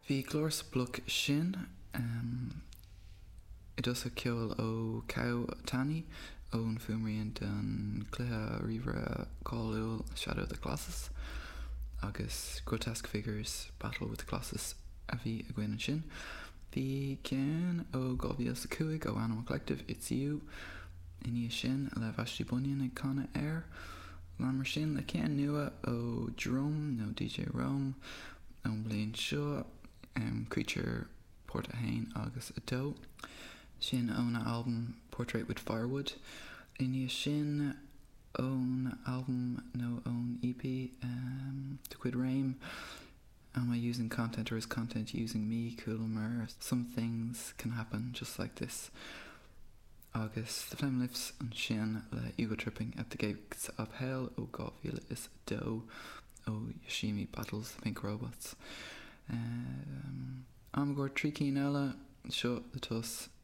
Bhí glóras bluk sin I dus a ceol ó Cow Tanny ón fumaíonn den cluiche ríomhre cáiliúil Shadow of the Colossus agus Grotesque Figures Battle with the Colossus a bhí a gcuine sin. Bhí ceann ó 2005 ó Animal Collective It's You iní sin le bhaistí buinneann ag cána air. Lamar sin le ceann nua ó Jerome nó DJ Rome ón bliain seo Creature Porta Hain agus Adó. Sin ón album Portrait with Firewood. Iní sin ón album nó ón EP To Quid Rame. Am I using content or is content using me? Coolmer. Some things can happen just like this. Agus The Flame Lifts an sin le Ego Tripping at the Gates of Hell ó 2010 ó Yoshimi Battles the Pink Robots. Am gur trí cín eile seo the tus